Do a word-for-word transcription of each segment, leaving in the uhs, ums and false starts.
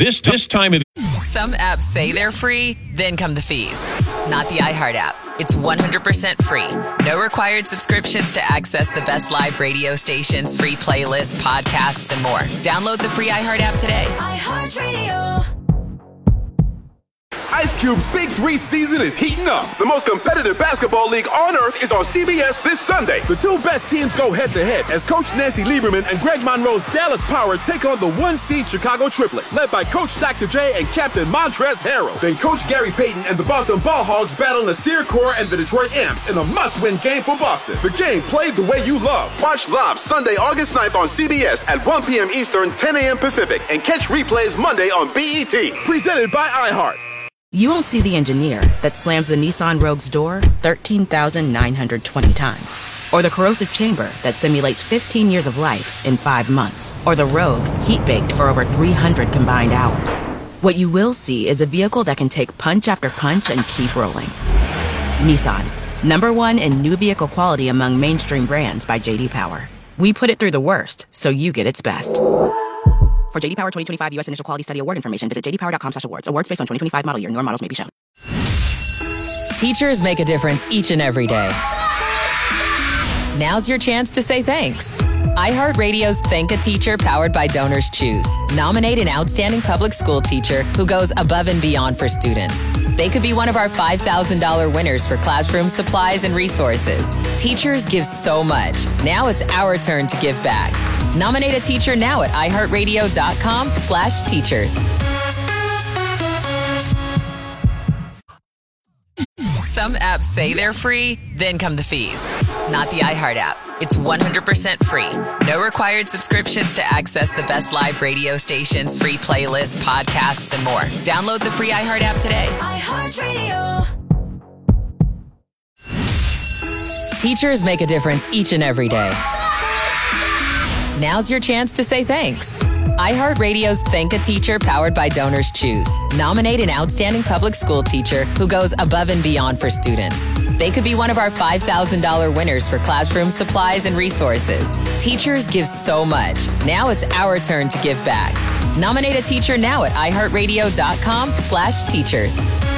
This this time of Some apps say they're free, then come the fees. Not the iHeart app. It's one hundred percent free. No required subscriptions to access the best live radio stations, free playlists, podcasts, and more. Download the free iHeart app today. iHeartRadio. Ice Cube's Big Three season is heating up. The most competitive basketball league on earth is on C B S this Sunday. The two best teams go head-to-head as Coach Nancy Lieberman and Greg Monroe's Dallas Power take on the one-seed Chicago Triplets, led by Coach Doctor J and Captain Montrezl Harrell. Then Coach Gary Payton and the Boston Ball Hogs battle Nasir Kaur and the Detroit Amps in a must-win game for Boston. The game played the way you love. Watch live Sunday, August ninth on C B S at one p.m. Eastern, ten a.m. Pacific, and catch replays Monday on B E T. Presented by iHeart. You won't see the engineer that slams the Nissan Rogue's door thirteen thousand nine hundred twenty times. Or the corrosive chamber that simulates fifteen years of life in five months. Or the Rogue heat-baked for over three hundred combined hours. What you will see is a vehicle that can take punch after punch and keep rolling. Nissan, number one in new vehicle quality among mainstream brands by J D Power. We put it through the worst, so you get its best. For J D Power twenty twenty-five U S Initial Quality Study Award information, visit j d power dot com slash awards. Awards based on twenty twenty-five model year. Newer models may be shown. Teachers make a difference each and every day. Now's your chance to say thanks. iHeartRadio's Thank a Teacher powered by Donors Choose. Nominate an outstanding public school teacher who goes above and beyond for students. They could be one of our five thousand dollars winners for classroom supplies and resources. Teachers give so much. Now it's our turn to give back. Nominate a teacher now at iHeartRadio.com slash teachers. Some apps say they're free, then come the fees. Not the iHeart app. It's one hundred percent free. No required subscriptions to access the best live radio stations, free playlists, podcasts, and more. Download the free iHeart app today. iHeartRadio. Teachers make a difference each and every day. Now's your chance to say thanks. iHeartRadio's Thank a Teacher powered by Donors Choose. Nominate an outstanding public school teacher who goes above and beyond for students. They could be one of our five thousand dollars winners for classroom supplies and resources. Teachers give so much. Now it's our turn to give back. Nominate a teacher now at iHeartRadio.com slash teachers.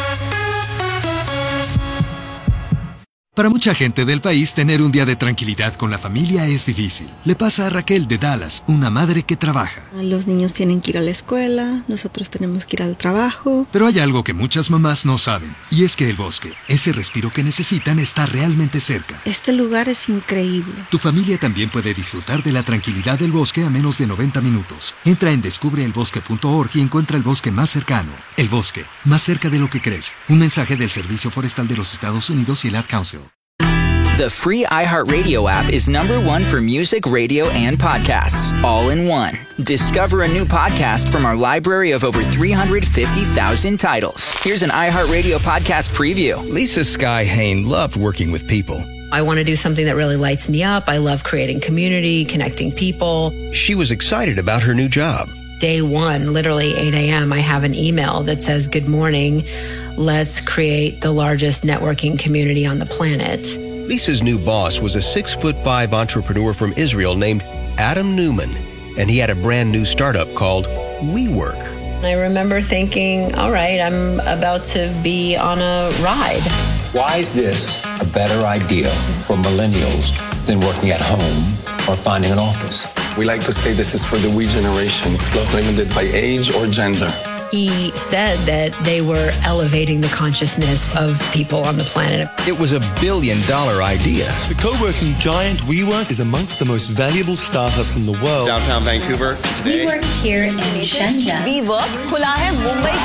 Para mucha gente del país, tener un día de tranquilidad con la familia es difícil. Le pasa a Raquel de Dallas, una madre que trabaja. Los niños tienen que ir a la escuela, nosotros tenemos que ir al trabajo. Pero hay algo que muchas mamás no saben, y es que el bosque, ese respiro que necesitan, está realmente cerca. Este lugar es increíble. Tu familia también puede disfrutar de la tranquilidad del bosque a menos de noventa minutos. Entra en descubre el bosque punto org y encuentra el bosque más cercano. El bosque, más cerca de lo que crees. Un mensaje del Servicio Forestal de los Estados Unidos y el Ad Council. The free iHeartRadio app is number one for music, radio, and podcasts, all in one. Discover a new podcast from our library of over three hundred fifty thousand titles. Here's an iHeartRadio podcast preview. Lisa Sky Hain loved working with people. I want to do something that really lights me up. I love creating community, connecting people. She was excited about her new job. Day one, literally eight a.m., I have an email that says, "Good morning. Let's create the largest networking community on the planet." Lisa's new boss was a six foot five entrepreneur from Israel named Adam Newman, and he had a brand new startup called WeWork. I remember thinking, all right, I'm about to be on a ride. Why is this a better idea for millennials than working at home or finding an office? We like to say this is for the we generation. It's not limited by age or gender. He said that they were elevating the consciousness of people on the planet. It was a billion dollar idea. The co-working giant WeWork is amongst the most valuable startups in the world. Downtown Vancouver today. We work here in Shenzhen. WeWork खुला है मुंबई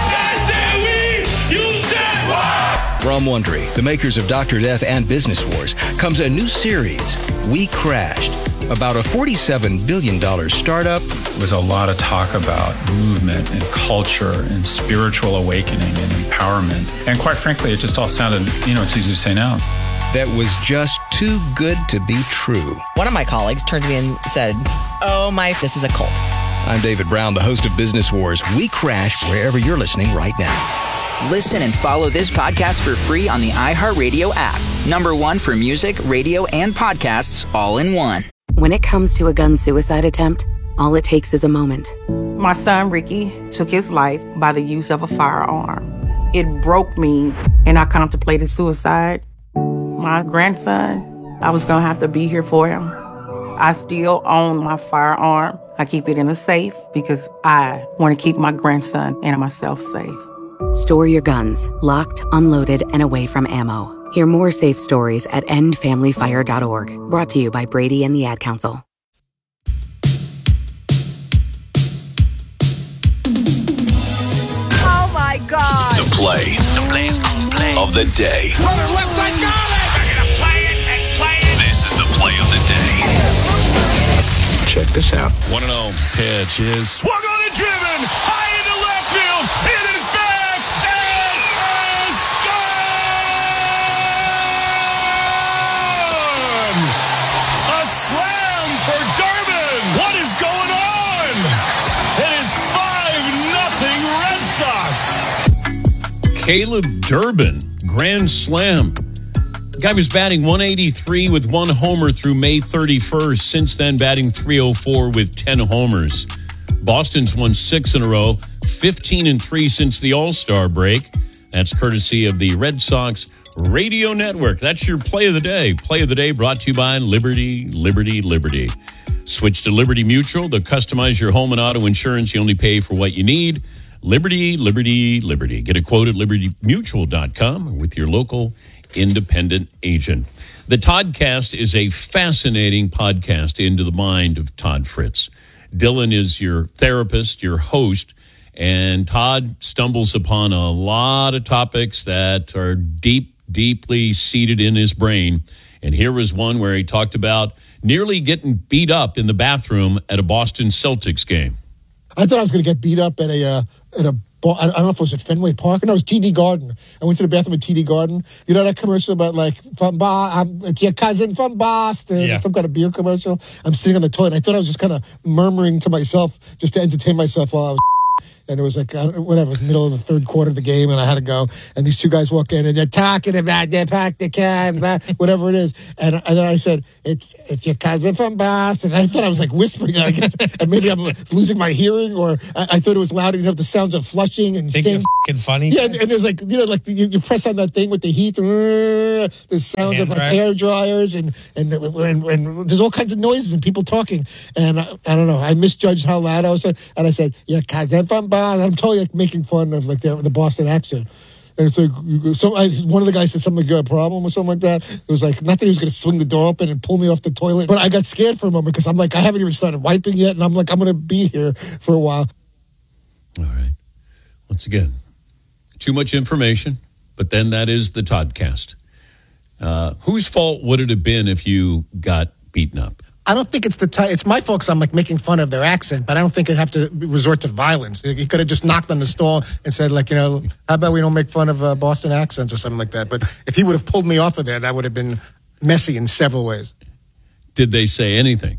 के. From Wondery, the makers of Doctor Death and Business Wars, comes a new series, We Crashed, about a forty-seven billion dollars startup. There was a lot of talk about movement and culture and spiritual awakening and empowerment. And quite frankly, it just all sounded, you know, it's easy to say now. That was just too good to be true. One of my colleagues turned to me and said, "Oh my, this is a cult." I'm David Brown, the host of Business Wars. We Crash wherever you're listening right now. Listen and follow this podcast for free on the iHeartRadio app. Number one for music, radio, and podcasts, all in one. When it comes to a gun suicide attempt, all it takes is a moment. My son, Ricky, took his life by the use of a firearm. It broke me, and I contemplated suicide. My grandson, I was going to have to be here for him. I still own my firearm. I keep it in a safe because I want to keep my grandson and myself safe. Store your guns, locked, unloaded, and away from ammo. Hear more safe stories at end family fire dot org. Brought to you by Brady and the Ad Council. Oh my God. The play, the plays, play of the day. Runner left side, got it. They're gonna play it and play it. This is the play of the day. Check this out. one and oh pitch is swung on and driven high into left field. It is back. It is gone. A slam for Durbin. What is going on? It is five nothing Red Sox. Caleb Durbin, grand slam. The guy was batting one eighty-three with one homer through May thirty-first. Since then, batting three oh four with ten homers. Boston's won six in a row, fifteen and three since the All-Star break. That's courtesy of the Red Sox Radio Network. That's your play of the day. Play of the day brought to you by Liberty, Liberty, Liberty. Switch to Liberty Mutual. They'll customize your home and auto insurance. You only pay for what you need. Liberty, Liberty, Liberty. Get a quote at liberty mutual dot com with your local independent agent. The Toddcast is a fascinating podcast into the mind of Todd Fritz. Dylan is your therapist, your host, and Todd stumbles upon a lot of topics that are deep, deeply seated in his brain. And here was one where he talked about nearly getting beat up in the bathroom at a Boston Celtics game. I thought I was going to get beat up at a uh, at a I don't know if it was at Fenway Park. No, it was T D Garden. I went to the bathroom at T D Garden. You know that commercial about like from Bo- I'm, it's your cousin from Boston, yeah. Some kind of beer commercial. I'm sitting on the toilet. I thought I was just kind of murmuring to myself just to entertain myself while I was. And it was like, I don't know, whatever, it was the middle of the third quarter of the game, and I had to go. And these two guys walk in, and they're talking about their pack the can, whatever it is. And, and then I said, it's it's your cousin from Boston. And I thought I was like whispering, I guess. And maybe I'm losing my hearing, or I, I thought it was loud. You know, the sounds of flushing and Think steam. you're f***ing funny? Yeah, and, and there's like, you know, like you, you press on that thing with the heat. The sounds Hand of like dryer. hair dryers, and and, and and there's all kinds of noises and people talking. And I, I don't know, I misjudged how loud I was. And I said, your cousin from Boston. I'm totally like making fun of like the, the Boston accent. And it's like, so I, one of the guys said something like, you got a problem or something like that. It was like, not that he was going to swing the door open and pull me off the toilet, but I got scared for a moment because I'm like, I haven't even started wiping yet. And I'm like, I'm going to be here for a while. All right. Once again, too much information, but then that is the Toddcast. Uh, whose fault would it have been if you got beaten up? I don't think it's the t- it's my fault because I'm like making fun of their accent, but I don't think I'd have to resort to violence. He could have just knocked on the stall and said, like, you know, how about we don't make fun of uh, Boston accents or something like that. But if he would have pulled me off of there, that would have been messy in several ways. Did they say anything?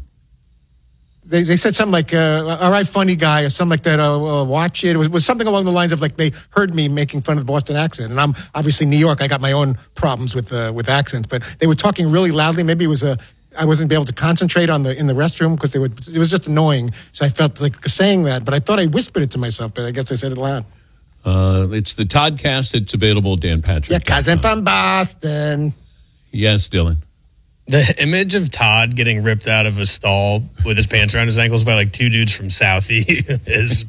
They they said something like, uh, all right, funny guy, or something like that, uh, uh, watch it. It was, was something along the lines of, like, they heard me making fun of the Boston accent. And I'm obviously New York. I got my own problems with uh, with accents. But they were talking really loudly. Maybe it was a... I wasn't able to concentrate on the in the restroom because they would. It was just annoying. So I felt like saying that, but I thought I whispered it to myself. But I guess I said it loud. Uh, it's the Toddcast. It's available at Dan Patrick. Yeah, cousin from Boston. Yes, Dylan. The image of Todd getting ripped out of a stall with his pants around his ankles by like two dudes from Southie is.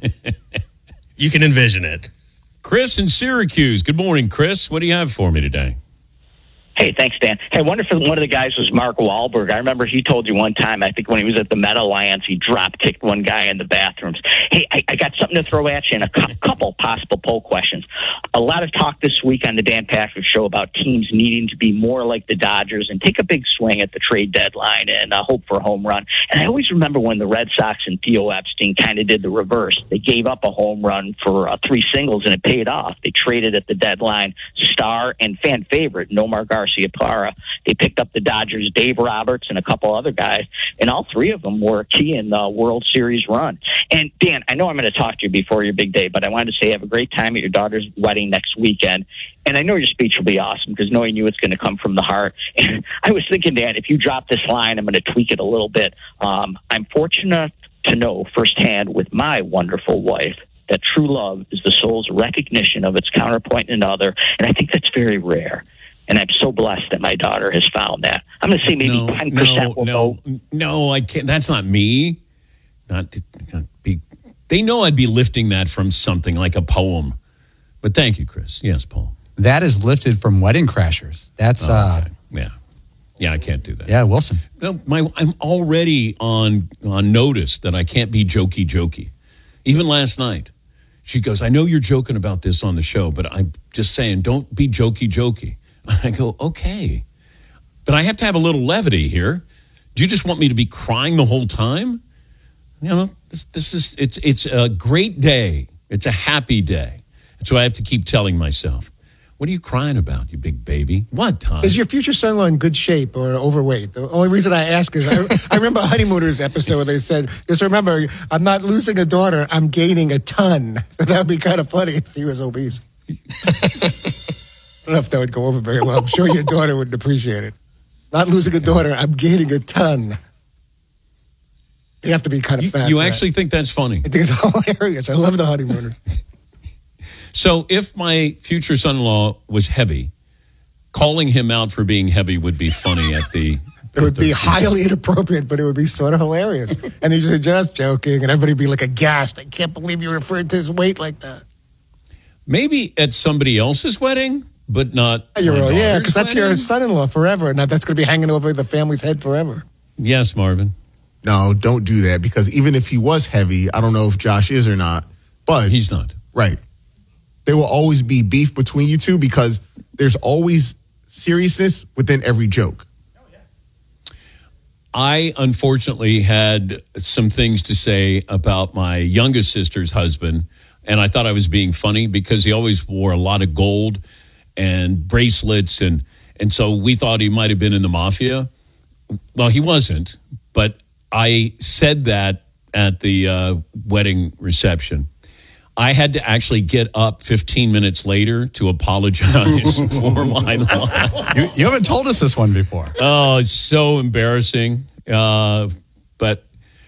You can envision it. Chris in Syracuse. Good morning, Chris. What do you have for me today? Hey, thanks, Dan. Hey, I wonder if one of the guys was Mark Wahlberg. I remember he told you one time, I think when he was at the Met Alliance, he drop-kicked one guy in the bathrooms. Hey, I, I got something to throw at you and a cu- couple possible poll questions. A lot of talk this week on the Dan Patrick Show about teams needing to be more like the Dodgers and take a big swing at the trade deadline and uh, hope for a home run. And I always remember when the Red Sox and Theo Epstein kind of did the reverse. They gave up a home run for uh, three singles, and it paid off. They traded at the deadline star and fan favorite Nomar Garciaparra. They picked up the Dodgers' Dave Roberts and a couple other guys, and all three of them were key in the World Series run. And, Dan, I know I'm going to talk to you before your big day, but I wanted to say have a great time at your daughter's wedding next weekend. And I know your speech will be awesome because knowing you, it's going to come from the heart. And I was thinking, Dan, if you drop this line, I'm going to tweak it a little bit. Um, I'm fortunate to know firsthand with my wonderful wife that true love is the soul's recognition of its counterpoint in another, and I think that's very rare. And I'm so blessed that my daughter has found that. I'm going to say maybe no, ten percent no, will no, go. No, I can't. That's not me. Not, not be. They know I'd be lifting that from something like a poem. But thank you, Chris. Yes, Paul. That is lifted from Wedding Crashers. That's oh, uh, okay. yeah, yeah. I can't do that. Yeah, Wilson. No, my I'm already on on notice that I can't be jokey jokey. Even last night, she goes, "I know you're joking about this on the show, but I'm just saying, don't be jokey jokey." I go, okay, but I have to have a little levity here. Do you just want me to be crying the whole time? You know, this, this is, it's, it's a great day. It's a happy day. And so I have to keep telling myself, what are you crying about, you big baby? What, Todd? Is your future son-in-law in good shape or overweight? The only reason I ask is I, I remember a Honeymooners episode where they said, just remember, I'm not losing a daughter, I'm gaining a ton. So that would be kind of funny if he was obese. I don't know if that would go over very well. I'm sure your daughter would appreciate it. Not losing a daughter, I'm gaining a ton. You have to be kind of you, fat. You actually that. think that's funny? I think it's hilarious. I love the Honeymooners. So if my future son-in-law was heavy, calling him out for being heavy would be funny at the... It would be highly inappropriate, but it would be sort of hilarious. And you just just joking, and everybody would be like aghast. I can't believe you referred to his weight like that. Maybe at somebody else's wedding, but not... You're right. Yeah, because that's your son-in-law forever, and that's going to be hanging over the family's head forever. Yes, Marvin. No, don't do that, because even if he was heavy, I don't know if Josh is or not, but... He's not. Right. There will always be beef between you two because there's always seriousness within every joke. I, unfortunately, had some things to say about my youngest sister's husband, and I thought I was being funny because he always wore a lot of gold and bracelets, and, and so we thought he might have been in the mafia. Well, he wasn't, but I said that at the uh, wedding reception. I had to actually get up fifteen minutes later to apologize for my lie. You, you haven't told us this one before. Oh, it's so embarrassing. Uh, but,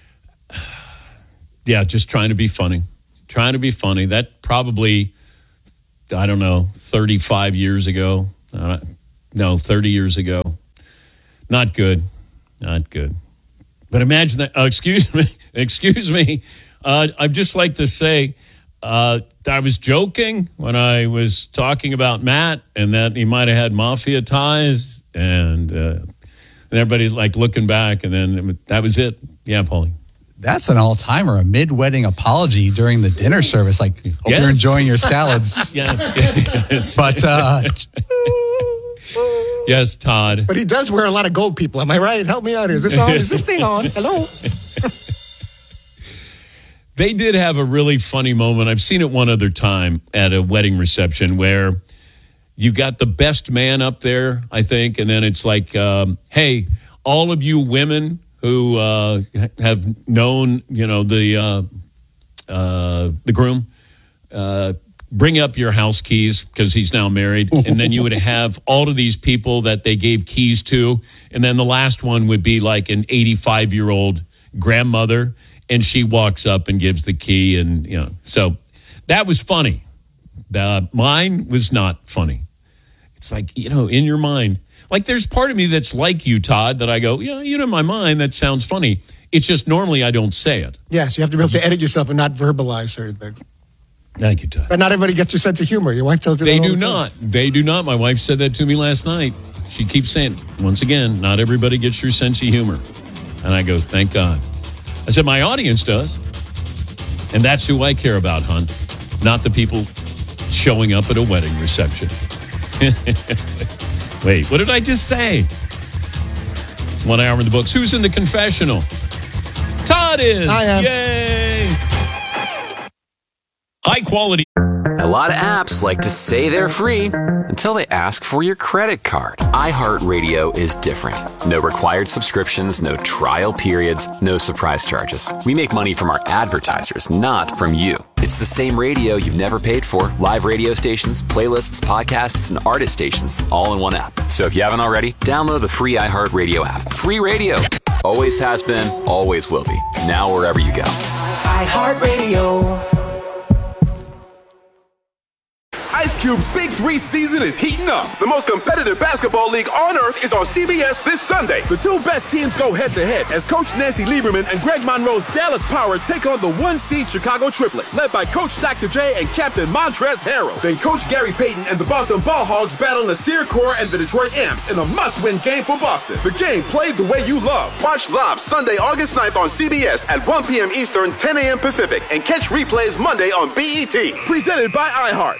yeah, just trying to be funny. Trying to be funny. That probably, I don't know, thirty-five years ago. Uh, no, thirty years ago. Not good. Not good. But imagine that. Uh, excuse me. Excuse me. Uh, I'd just like to say uh, I was joking when I was talking about Matt and that he might have had mafia ties. And, uh, and everybody's like looking back. And then that was it. Yeah, Paulie. That's an all-timer, a mid-wedding apology during the dinner service. Like, hope yes. you're enjoying your salads. yes, yes. But, uh... yes, Todd. But he does wear a lot of gold, people. Am I right? Help me out here. Is this on? Is this thing on? Hello? They did have a really funny moment. I've seen it one other time at a wedding reception where you got the best man up there, I think, and then it's like, um, hey, all of you women who uh, have known, you know, the uh, uh, the groom, uh, bring up your house keys because he's now married. And then you would have all of these people that they gave keys to. And then the last one would be like an eighty-five-year-old grandmother. And she walks up and gives the key. And, you know, so that was funny. The, mine was not funny. It's like, you know, in your mind. Like, there's part of me that's like you, Todd, that I go, yeah, you know, in my mind, that sounds funny. It's just normally I don't say it. Yes, you have to be able to edit yourself and not verbalize certain things. Thank you, Todd. But not everybody gets your sense of humor. Your wife tells you they that all do the time. not. They do not. My wife said that to me last night. She keeps saying, once again, not everybody gets your sense of humor. And I go, thank God. I said, my audience does. And that's who I care about, hon. Not the people showing up at a wedding reception. Wait, what did I just say? One hour in the books. Who's in the confessional? Todd is. I am. Yay. High quality. A lot of apps like to say they're free until they ask for your credit card. iHeartRadio is different. No required subscriptions, no trial periods, no surprise charges. We make money from our advertisers, not from you. It's the same radio you've never paid for. Live radio stations, playlists, podcasts, and artist stations all in one app. So if you haven't already, download the free iHeartRadio app. Free radio. Always has been, always will be. Now wherever you go. iHeartRadio. Ice Cube's Big Three season is heating up. The most competitive basketball league on earth is on C B S this Sunday. The two best teams go head-to-head as Coach Nancy Lieberman and Greg Monroe's Dallas Power take on the one-seed Chicago Triplets, led by Coach Doctor J and Captain Montrezl Harrell. Then Coach Gary Payton and the Boston Ball Hogs battle Nasir Kaur and the Detroit Amps in a must-win game for Boston. The game played the way you love. Watch live Sunday, August ninth on C B S at one p.m. Eastern, ten a.m. Pacific, and catch replays Monday on B E T. Presented by iHeart.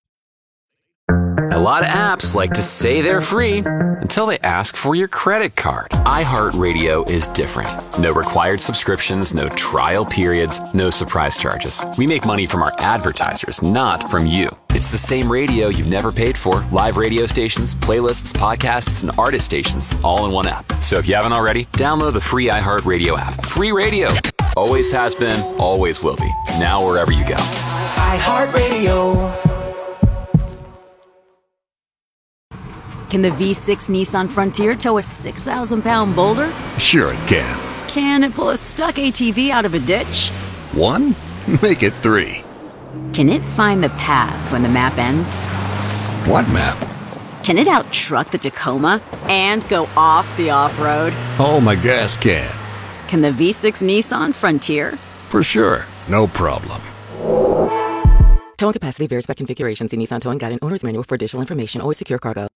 A lot of apps like to say they're free until they ask for your credit card. iHeartRadio is different. No required subscriptions, no trial periods, no surprise charges. We make money from our advertisers, not from you. It's the same radio you've never paid for. Live radio stations, playlists, podcasts, and artist stations, all in one app. So if you haven't already, download the free iHeartRadio app. Free radio. Always has been, always will be. Now wherever you go. iHeartRadio. Can the V six Nissan Frontier tow a six thousand pound boulder? Sure it can. Can it pull a stuck A T V out of a ditch? One? Make it three. Can it find the path when the map ends? What map? Can it out-truck the Tacoma and go off the off-road? Oh, my gas can. Can the V six Nissan Frontier? For sure. No problem. Towing capacity varies by configuration. See Nissan Towing Guide and Owner's Manual for additional information. Always secure cargo.